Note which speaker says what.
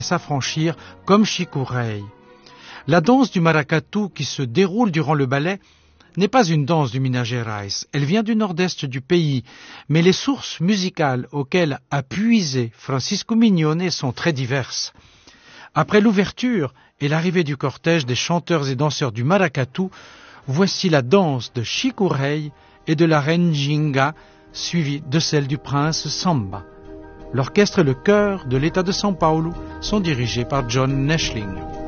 Speaker 1: s'affranchir comme Chico Rey. La danse du maracatu qui se déroule durant le ballet n'est pas une danse du Minas Gerais. Elle vient du nord-est du pays, mais les sources musicales auxquelles a puisé Francisco Mignone sont très diverses. Après l'ouverture et l'arrivée du cortège des chanteurs et danseurs du maracatu, voici la danse de Chico Rey et de la reine Ginga, suivie de celle du prince Samba. L'orchestre et le chœur de l'État de São Paulo sont dirigés par John Neschling.